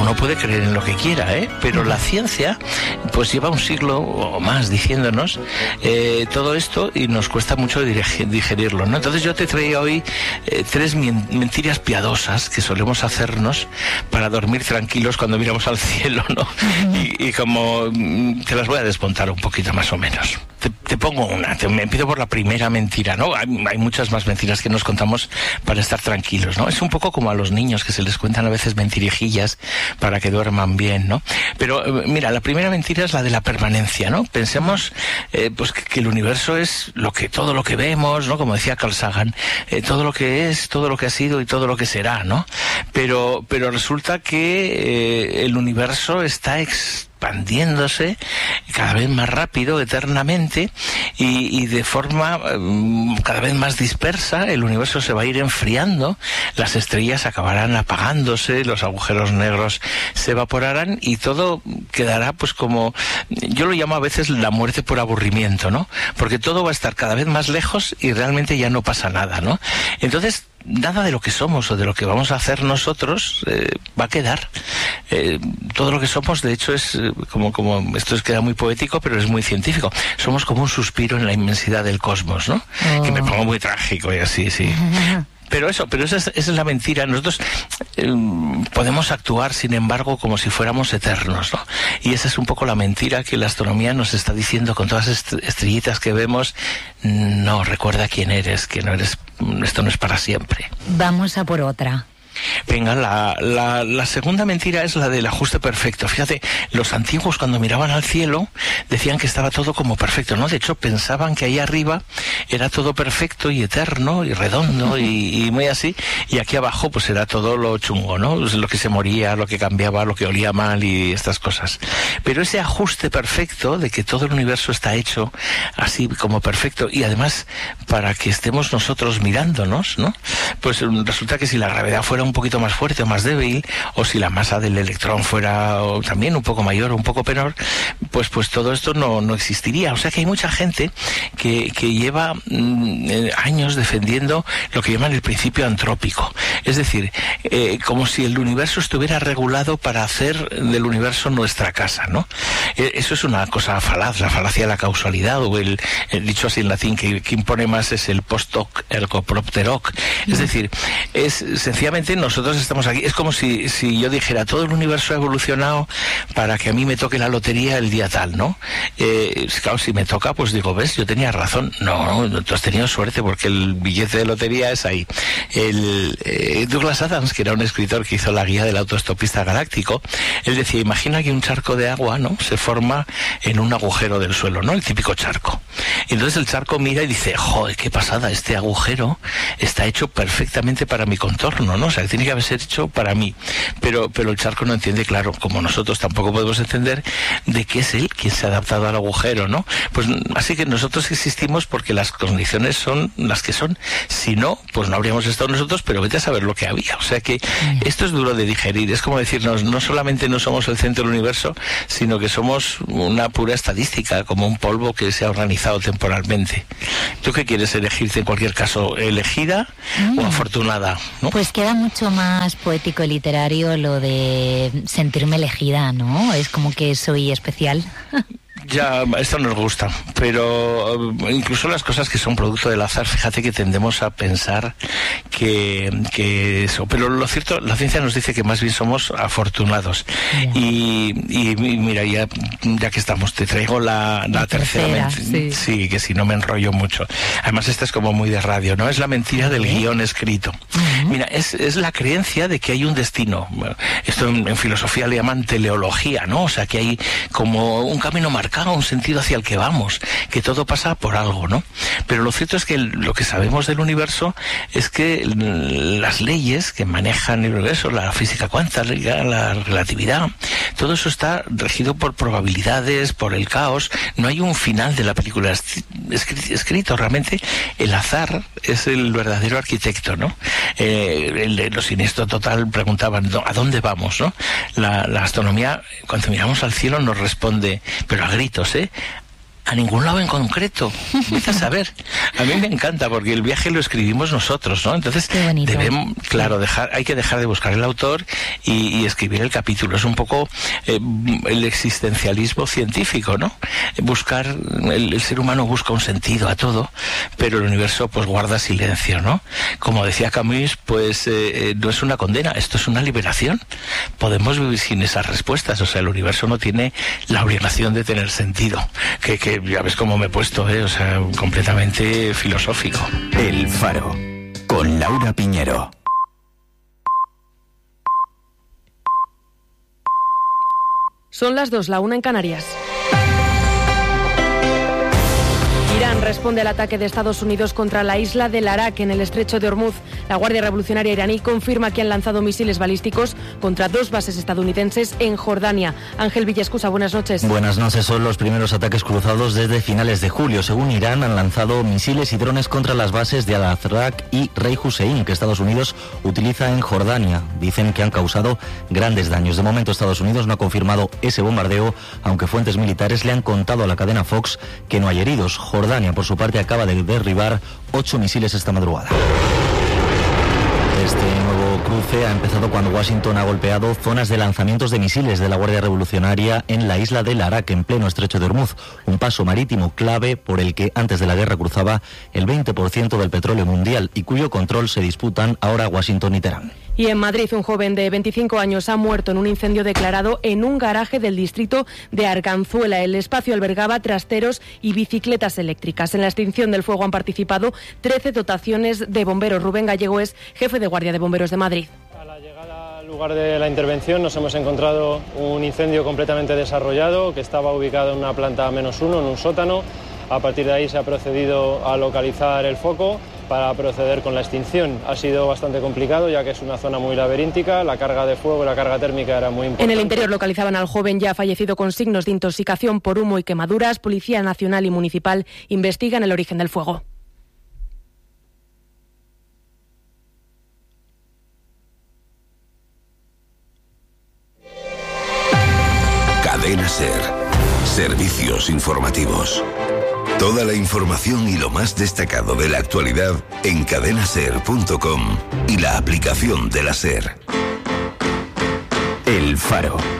uno puede creer en lo que quiera, pero la ciencia pues lleva un siglo o más diciéndonos todo esto y nos cuesta mucho digerirlo, ¿no? Entonces yo te traía hoy 3 mentiras piadosas que solemos hacernos para dormir tranquilos cuando miramos al cielo, ¿no? Y como te las voy a desmontar un poquito más o menos. Te pongo una, me empiezo por la primera mentira, ¿no? Hay muchas más mentiras que nos contamos para estar tranquilos, ¿no? Es un poco como a los niños que se les cuentan a veces mentirijillas para que duerman bien, ¿no? Pero mira, la primera mentira es la de la permanencia, ¿no? Pensemos pues que el universo es todo lo que vemos, ¿no? Como decía Carl Sagan, todo lo que es, todo lo que ha sido y todo lo que será, ¿no? Pero resulta que el universo está expandiéndose cada vez más rápido, eternamente, y de forma cada vez más dispersa. El universo se va a ir enfriando, las estrellas acabarán apagándose, los agujeros negros se evaporarán y todo quedará pues como, yo lo llamo a veces la muerte por aburrimiento, ¿no? Porque todo va a estar cada vez más lejos y realmente ya no pasa nada, ¿no? Entonces, nada de lo que somos o de lo que vamos a hacer nosotros va a quedar. Todo lo que somos, de hecho, es como esto queda muy poético, pero es muy científico. Somos como un suspiro en la inmensidad del cosmos, ¿no? Que me pongo muy trágico y así, sí. Pero esa es la mentira. Nosotros podemos actuar, sin embargo, como si fuéramos eternos, ¿no? Y esa es un poco la mentira que la astronomía nos está diciendo con todas las estrellitas que vemos. No, recuerda quién eres, que no eres, esto no es para siempre. Vamos a por otra. Venga, la segunda mentira es la del ajuste perfecto. Fíjate, los antiguos cuando miraban al cielo decían que estaba todo como perfecto, ¿no? De hecho, pensaban que ahí arriba era todo perfecto y eterno y redondo y muy así, y aquí abajo pues era todo lo chungo, ¿no? Lo que se moría, lo que cambiaba, lo que olía mal y estas cosas. Pero ese ajuste perfecto de que todo el universo está hecho así como perfecto, y además para que estemos nosotros mirándonos, ¿no? Pues resulta que si la gravedad fuera un poquito más fuerte o más débil, o si la masa del electrón fuera también un poco mayor o un poco menor, pues todo esto no existiría. O sea que hay mucha gente que lleva años defendiendo lo que llaman el principio antrópico. Es decir, como si el universo estuviera regulado para hacer del universo nuestra casa, ¿no? Eso es una cosa falaz, la falacia de la causalidad, o el dicho así en latín, que impone más es el post hoc ergo propter hoc. Es decir, es sencillamente nosotros estamos aquí. Es como si yo dijera, todo el universo ha evolucionado para que a mí me toque la lotería el día tal, ¿no? Claro, si me toca, pues digo, ¿ves? Yo tenía razón. No, tú has tenido suerte porque el billete de lotería es ahí. Douglas Adams, que era un escritor que hizo la guía del autoestopista galáctico, él decía, imagina que un charco de agua, ¿no?, se forma en un agujero del suelo, ¿no?, el típico charco. Y entonces el charco mira y dice, joder, qué pasada, este agujero está hecho perfectamente para mi contorno, ¿no? O sea, que tiene que haber sido hecho para mí. Pero el charco no entiende, claro, como nosotros tampoco podemos entender de qué es él quien se ha adaptado al agujero, ¿no? Pues así que nosotros existimos porque las condiciones son las que son. Si no, pues no habríamos estado nosotros, pero vete a saber lo que había. O sea que esto es duro de digerir. Es como decirnos, no solamente no somos el centro del universo, sino que somos una pura estadística, como un polvo que se ha organizado temporalmente. ¿Tú qué quieres elegirte en cualquier caso? ¿Elegida o afortunada, ¿no? Pues queda mucho más poético y literario lo de sentirme elegida, ¿no? Es como que soy especial. Ya, esto nos gusta, pero incluso las cosas que son producto del azar, fíjate que tendemos a pensar que eso, pero lo cierto, la ciencia nos dice que más bien somos afortunados. Y mira, ya que estamos, te traigo la tercera sí, que si no me enrollo mucho. Además esta es como muy de radio, ¿no? Es la mentira del guión escrito. Mira, es la creencia de que hay un destino. Bueno, esto en filosofía le llaman teleología, ¿no? O sea, que hay como un camino marcado, un sentido hacia el que vamos, que todo pasa por algo, ¿no? Pero lo cierto es que lo que sabemos del universo es que las leyes que manejan el universo, la física cuántica, la relatividad, todo eso está regido por probabilidades, por el caos. No hay un final de la película escrito. Realmente el azar es el verdadero arquitecto, ¿no? Los Siniestro Total preguntaban, ¿a dónde vamos, no? La astronomía, cuando miramos al cielo, nos responde, pero a gritos, a ningún lado en concreto. Empieza a saber. A mí me encanta porque el viaje lo escribimos nosotros, ¿no? Entonces debemos, claro, hay que dejar de buscar el autor y escribir el capítulo. Es un poco el existencialismo científico, ¿no? El ser humano busca un sentido a todo, pero el universo pues guarda silencio, ¿no? Como decía Camus, pues no es una condena, esto es una liberación. Podemos vivir sin esas respuestas, o sea, el universo no tiene la obligación de tener sentido. Que ya ves cómo me he puesto, o sea, completamente filosófico. El Faro, con Laura Piñero. Son las 2, la 1 en Canarias. Irán responde al ataque de Estados Unidos contra la isla del Arak en el estrecho de Hormuz. La Guardia Revolucionaria iraní confirma que han lanzado misiles balísticos contra 2 bases estadounidenses en Jordania. Ángel Villescusa, buenas noches. Buenas noches. Son los primeros ataques cruzados desde finales de julio. Según Irán, han lanzado misiles y drones contra las bases de Al-Azraq y Rey Hussein, que Estados Unidos utiliza en Jordania. Dicen que han causado grandes daños. De momento, Estados Unidos no ha confirmado ese bombardeo, aunque fuentes militares le han contado a la cadena Fox que no hay heridos. Jordania, por su parte, acaba de derribar 8 misiles esta madrugada. Este nuevo cruce ha empezado cuando Washington ha golpeado zonas de lanzamientos de misiles de la Guardia Revolucionaria en la isla del Arak, en pleno estrecho de Hormuz, un paso marítimo clave por el que antes de la guerra cruzaba el 20% del petróleo mundial y cuyo control se disputan ahora Washington y Teherán. Y en Madrid, un joven de 25 años ha muerto en un incendio declarado en un garaje del distrito de Arganzuela. El espacio albergaba trasteros y bicicletas eléctricas. En la extinción del fuego han participado 13 dotaciones de bomberos. Rubén Gallego es jefe de Guardia de Bomberos de Madrid. A la llegada al lugar de la intervención nos hemos encontrado un incendio completamente desarrollado que estaba ubicado en una planta -1, en un sótano. A partir de ahí se ha procedido a localizar el foco para proceder con la extinción. Ha sido bastante complicado ya que es una zona muy laberíntica, la carga de fuego y la carga térmica era muy importante. En el interior localizaban al joven ya fallecido con signos de intoxicación por humo y quemaduras. Policía Nacional y Municipal investigan el origen del fuego. Cadena SER. Servicios informativos. Toda la información y lo más destacado de la actualidad en cadenaser.com y la aplicación de la SER. El Faro.